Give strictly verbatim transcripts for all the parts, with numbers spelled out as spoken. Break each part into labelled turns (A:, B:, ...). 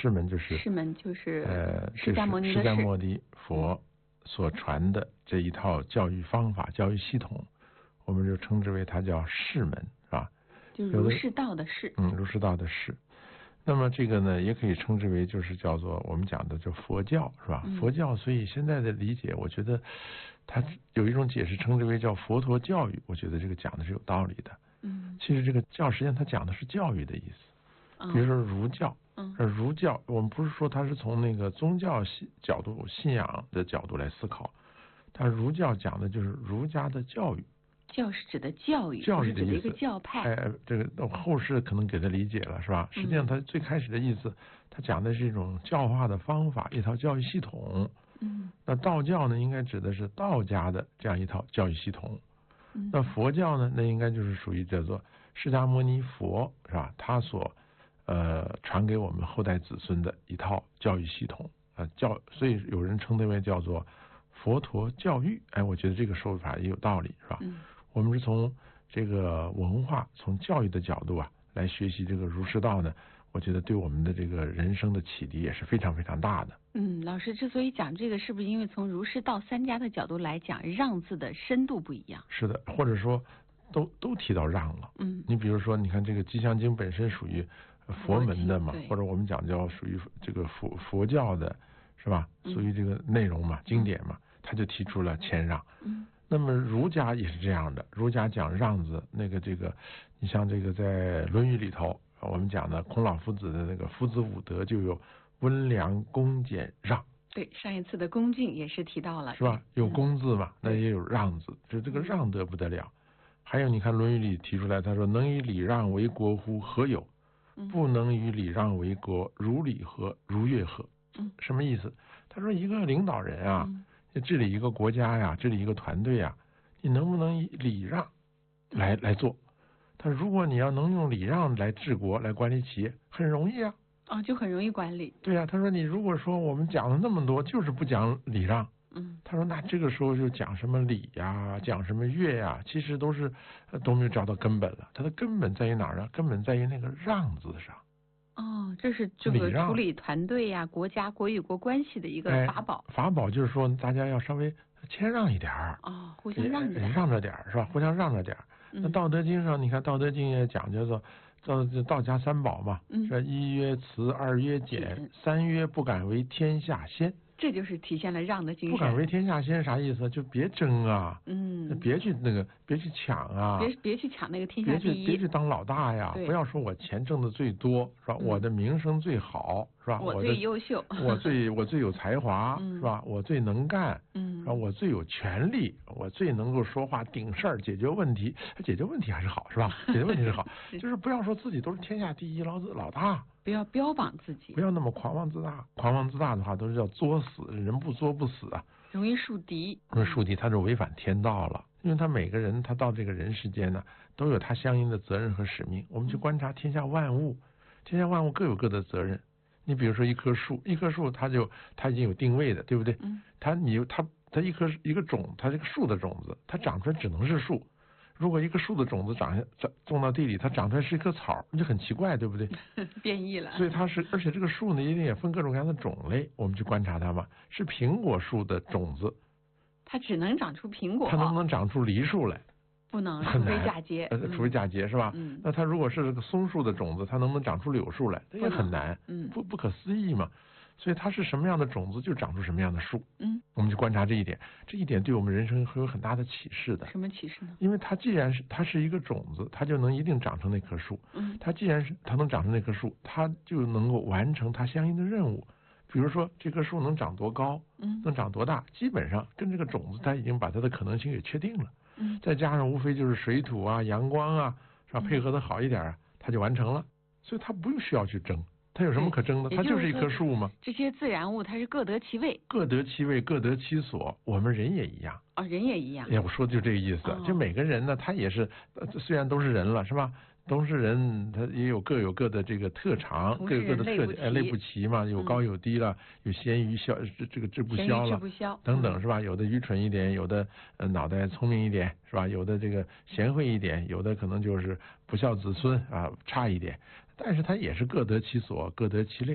A: 释门就是
B: 释门就是
A: 呃，
B: 释迦牟尼的
A: 释迦牟尼佛所传的这一套教育方法、教育系统，我们就称之为它叫释门，是吧？
B: 就是儒释道的释，
A: 嗯，儒释道的释。那么这个呢，也可以称之为就是叫做我们讲的就佛教，是吧？
B: 嗯、
A: 佛教，所以现在的理解，我觉得它有一种解释称之为叫佛陀教育，我觉得这个讲的是有道理的。
B: 嗯，
A: 其实这个教实际上它讲的是教育的意思，比如说儒教，
B: 嗯，
A: 儒教我们不是说它是从那个宗教信角度、信仰的角度来思考，它儒教讲的就是儒家的教育。
B: 教是指的教育，
A: 教育的意思，
B: 一个教派。
A: 哎，这个后世可能给他理解了，是吧？实际上，他最开始的意思，他讲的是一种教化的方法，一套教育系统。
B: 嗯，
A: 那道教呢，应该指的是道家的这样一套教育系统。
B: 嗯，
A: 那佛教呢，那应该就是属于叫做释迦牟尼佛，是吧？他所呃传给我们后代子孙的一套教育系统啊、呃，教，所以有人称之为叫做佛陀教育。哎，我觉得这个说法也有道理，是吧？
B: 嗯。
A: 我们是从这个文化、从教育的角度啊来学习这个儒释道呢，我觉得对我们的这个人生的启迪也是非常非常大的。
B: 嗯，老师之所以讲这个，是不是因为从儒释道三家的角度来讲，让字的深度不一样？
A: 是的，或者说都都提到让了。
B: 嗯，
A: 你比如说，你看这个《吉祥经》本身属于佛门的嘛，或者我们讲叫属于这个佛佛教的，是吧？属于这个内容嘛、嗯、经典嘛，他就提出了谦让。
B: 嗯。
A: 那么儒家也是这样的，儒家讲让字，那个这个，你像这个在《论语》里头，我们讲的孔老夫子的那个夫子五德就有温良恭俭让。
B: 对，上一次的恭敬也是提到了，
A: 是吧？有恭字嘛，那也有让字，就这个让得不得了。还有你看《论语》里提出来，他说：“能以礼让为国乎？何有？不能以礼让为国，如礼何？如乐何？”
B: 嗯，
A: 什么意思？他说一个领导人啊。
B: 嗯，
A: 治理一个国家呀，治理一个团队呀，你能不能以礼让来来做？他说，如果你要能用礼让来治国、来管理企业，很容易啊。
B: 哦，就很容易管理。
A: 对呀、啊，他说你如果说我们讲了那么多，就是不讲礼让，
B: 嗯，
A: 他说那这个时候就讲什么礼呀，讲什么乐呀，其实都是都没有找到根本了。它的根本在于哪儿呢？根本在于那个让字上。
B: 哦，这是这个处理团队呀、国家国与国关系的一个法宝。
A: 哎、法宝就是说，大家要稍微谦让一点儿。
B: 哦，互相让着点，
A: 让着点儿是吧？互相让着点儿。
B: 嗯、
A: 那《道德经》上，你看《道德经》也讲叫做道道家三宝嘛，
B: 嗯，
A: 说一曰慈，二曰俭，三曰不敢为天下先。
B: 这就是体现了让的精神。
A: 不敢为天下先啥意思？就别争啊，
B: 嗯，
A: 别去那个，别去抢啊，
B: 别别去抢那个天下第一，
A: 别去别去当老大呀！不要说我钱挣的最多，是吧？
B: 嗯、
A: 我的名声最好，是吧？
B: 我最优秀，
A: 我最我最有才华，
B: 嗯、
A: 是吧？我最能干，
B: 嗯，
A: 是吧？我最有权利，我最能够说话顶事儿，解决问题。解决问题还是好，是吧？解决问题是好，是就是不要说自己都是天下第一，老子老大。
B: 不要标榜自己，
A: 不要那么狂妄自大。狂妄自大的话，都是叫作死，人不作不死啊，
B: 容易树敌。
A: 因为树敌他是违反天道了，因为他每个人他到这个人世间呢，都有他相应的责任和使命。我们去观察天下万物，天下万物各有各的责任。你比如说一棵树，一棵树它就它已经有定位的，对不对？
B: 嗯。
A: 它你它它一棵一个种，它这个树的种子，它长出来只能是树。如果一个树的种子长下种种到地里，它长出来是一棵草，那就很奇怪，对不对？
B: 变异了。
A: 所以它是，而且这个树呢，一定也分各种各样的种类。我们去观察它嘛，是苹果树的种子，
B: 它只能长出苹果。
A: 它能不能长出梨树来？
B: 不能，
A: 很难。
B: 除非嫁接。
A: 呃，除非嫁接是吧？
B: 嗯。
A: 那它如果是这个松树的种子，它能不能长出柳树来？这也很难。
B: 嗯。
A: 不不可思议嘛。所以它是什么样的种子，就长出什么样的树。
B: 嗯，
A: 我们去观察这一点，这一点对我们人生会有很大的启示的。
B: 什么启示呢？
A: 因为它既然是它是一个种子，它就能一定长成那棵树。
B: 嗯，
A: 它既然是它能长成那棵树，它就能够完成它相应的任务。比如说这棵树能长多高，
B: 嗯，
A: 能长多大，基本上跟这个种子它已经把它的可能性给确定了。
B: 嗯，
A: 再加上无非就是水土啊、阳光啊，是吧？配合的好一点啊，它就完成了。所以它不用需要去争。它有什么可争的？它就是一棵树嘛。
B: 这些自然物它是各得其位，
A: 各得其位，各得其所。我们人也一样
B: 啊、哦，人也一样。
A: 哎，我说的就这个意思。哦、就每个人呢，他也是，虽然都是人了，是吧？都是人，他也有各有各的这个特长，各有各的特点，哎，类不齐嘛，有高有低了，嗯、有咸鱼消这这个治不消了，
B: 不消
A: 等等，是吧？有的愚蠢一点，有的呃脑袋聪明一点，是吧？有的这个贤惠一点，有的可能就是不孝子孙啊，差一点。但是他也是各得其所，各得其类。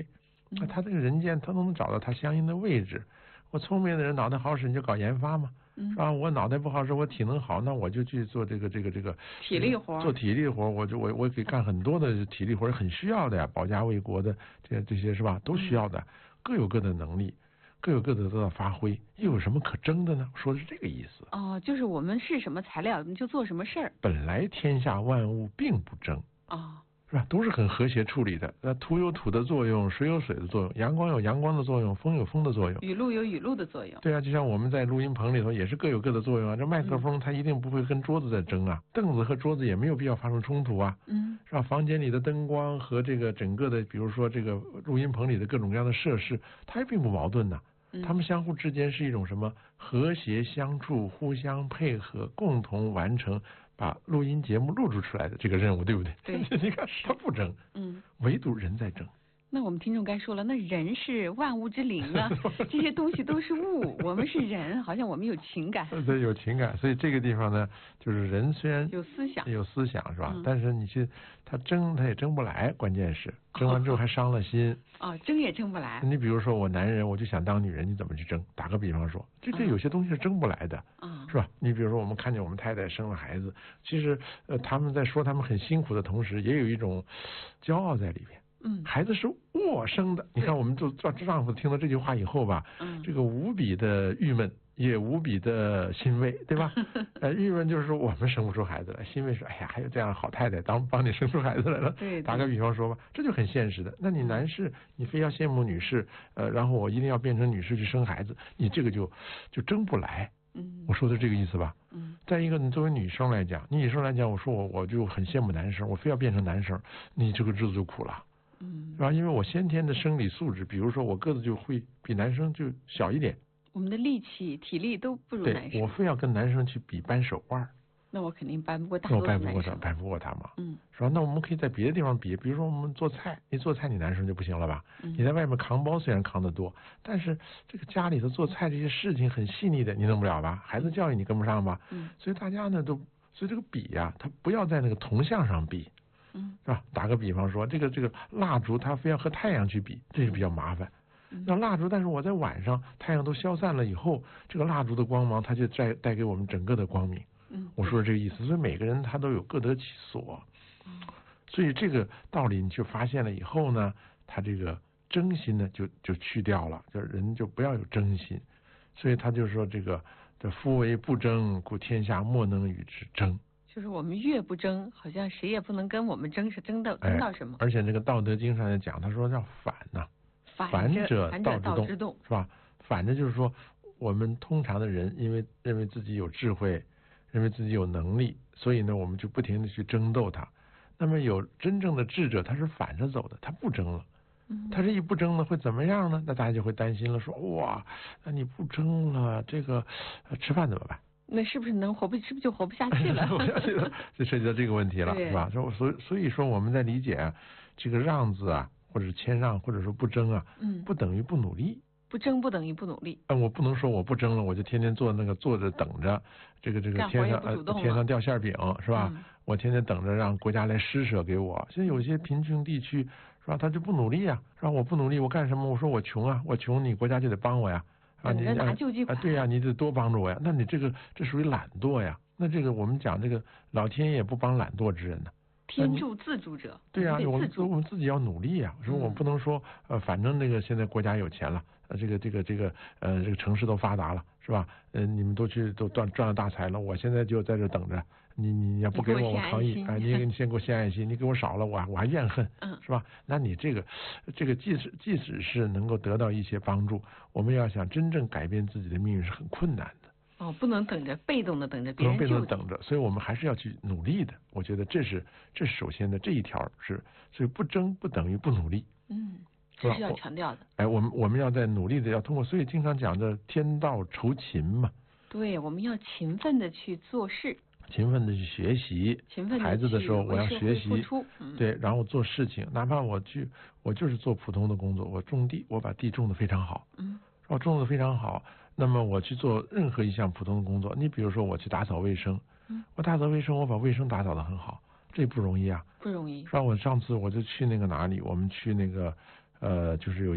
A: 那他这个人间，他都能找到他相应的位置。我聪明的人脑袋好使，你就搞研发嘛，是吧？我脑袋不好使，我体能好，那我就去做这个这个这个
B: 体力活，
A: 做体力活，我就我我可以干很多的体力活，很需要的呀，保家卫国的这这些是吧？都需要的，各有各的能力，各有各的得到发挥，又有什么可争的呢？说的是这个意思。
B: 哦，就是我们是什么材料，你就做什么事儿。
A: 本来天下万物并不争。
B: 哦。
A: 是吧？都是很和谐处理的。那土有土的作用，水有水的作用，阳光有阳光的作用，风有风的作用，
B: 雨露有雨露的作用。
A: 对啊，就像我们在录音棚里头也是各有各的作用啊。这麦克风它一定不会跟桌子在争啊，凳子和桌子也没有必要发生冲突啊。
B: 嗯，
A: 是吧？房间里的灯光和这个整个的，比如说这个录音棚里的各种各样的设施，它也并不矛盾呢。他们相互之间是一种什么和谐相处、互相配合、共同完成把录音节目录制出来的这个任务，对不对？
B: 对，
A: 你看他不争，
B: 嗯，
A: 唯独人在争。
B: 那我们听众该说了，那人是万物之灵啊，这些东西都是物，我们是人，好像我们有情感。
A: 对，有情感，所以这个地方呢，就是人虽然
B: 有思想，
A: 有思想是吧？
B: 嗯、
A: 但是你去他争，他也争不来，关键是争完之后还伤了心。
B: 哦，争也争不来。
A: 你比如说我男人，我就想当女人，你怎么去争？打个比方说，这这有些东西是争不来的，
B: 嗯、
A: 是吧？你比如说我们看见我们太太生了孩子，其实呃他们在说他们很辛苦的同时，也有一种骄傲在里边。
B: 嗯，
A: 孩子是我生的，你看我们做做丈夫听到这句话以后吧，
B: 嗯，
A: 这个无比的郁闷，也无比的欣慰，对吧？呃，郁闷就是说我们生不出孩子来，欣慰是哎呀还有这样的好太太当帮你生出孩子来了。
B: 对，
A: 打个比方说吧，这就很现实的。那你男士，你非要羡慕女士，呃，然后我一定要变成女士去生孩子，你这个就就争不来。
B: 嗯，
A: 我说的这个意思吧。
B: 嗯。
A: 再一个，你作为女生来讲，你女生来讲，我说我我就很羡慕男生，我非要变成男生，你这个日子就苦了。
B: 嗯，
A: 是吧？因为我先天的生理素质，比如说我个子就会比男生就小一点，
B: 我们的力气、体力都不如男生。
A: 对，我非要跟男生去比搬手腕，
B: 那我肯定搬不过大多数男生。
A: 我搬不过他，搬不过他嘛。
B: 嗯，
A: 是吧？那我们可以在别的地方比，比如说我们做菜，你做菜你男生就不行了吧？
B: 嗯、
A: 你在外面扛包虽然扛得多，但是这个家里头做菜这些事情很细腻的，你弄不了吧？孩子教育你跟不上吧？
B: 嗯，
A: 所以大家呢都，所以这个比呀、啊，他不要在那个铜像上比。
B: 嗯，
A: 是吧？打个比方说，这个这个蜡烛，它非要和太阳去比，这个比较麻烦。
B: 嗯、
A: 那蜡烛，但是我在晚上太阳都消散了以后，这个蜡烛的光芒，它就带带给我们整个的光明。
B: 嗯，
A: 我说这个意思，所以每个人他都有各得其所。
B: 嗯，
A: 所以这个道理你去发现了以后呢，他这个争心呢就就去掉了，就人就不要有争心。所以他就说这个这夫为不争，故天下莫能与之争。
B: 就是我们越不争，好像谁也不能跟我们争，是争到争到什么？
A: 哎、而且这个《道德经》上也讲，他说叫反呐、
B: 啊，
A: 反者
B: 道之动，
A: 是吧？反着就是说，我们通常的人，因为认为自己有智慧，认为自己有能力，所以呢，我们就不停的去争斗他。那么有真正的智者，他是反着走的，他不争了。他这一不争呢，会怎么样呢？那大家就会担心了，说哇，那你不争了，这个、呃、吃饭怎么办？
B: 那是不是能活不？是不是就活不下去了？
A: 活不下去了，就涉及到这个问题了，是吧？所所所以说我们在理解啊，这个让字啊，或者是谦让，或者说不争啊，
B: 嗯，
A: 不等于不努力。
B: 不争不等于不努力。
A: 嗯，我不能说我不争了，我就天天坐那个坐着等着，这个这个天上呃天上掉馅饼是吧？
B: 嗯、
A: 我天天等着让国家来施舍给我。现在有些贫穷地区是吧，他就不努力啊，是吧？我不努力，我干什么？我说我穷啊，我穷，你国家就得帮我呀。
B: 啊，你拿救济款
A: 啊，对呀、啊，你得多帮助我呀。那你这个这属于懒惰呀。那这个我们讲这个老天爷不帮懒惰之人呢。
B: 天助自助者。
A: 对呀、啊，我们
B: 我
A: 们自己要努力呀、啊。说我不能说呃，反正那个现在国家有钱了，呃，这个这个这个呃，这个城市都发达了，是吧？嗯、呃，你们都去都赚赚了大财了，我现在就在这等着。你你要不给我，我抗议啊！你你先给我献爱心，你给我少了，我我还怨恨，
B: 嗯，
A: 是吧？那你这个这个即使即使是能够得到一些帮助，我们要想真正改变自己的命运是很困难的。
B: 哦，不能等着被动的等着别人救
A: 你，不能被动等着，所以我们还是要去努力的。我觉得这是这是首先的这一条是，所以不争不等于不努力。
B: 嗯，这是要强调的。
A: 哎，我们我们要在努力的要通过，所以经常讲的天道酬勤嘛。
B: 对，我们要勤奋的去做事。
A: 勤奋的去学习，
B: 勤奋
A: 孩子的时候我要学习，
B: 嗯、
A: 对，然后做事情，哪怕我去，我就是做普通的工作，我种地，我把地种得非常好，
B: 嗯，
A: 我种得非常好，那么我去做任何一项普通的工作，你比如说我去打扫卫生，
B: 嗯，
A: 我打扫卫生，我把卫生打扫得很好，这不容易啊，
B: 不容易，
A: 是吧？我上次我就去那个哪里，我们去那个呃，就是有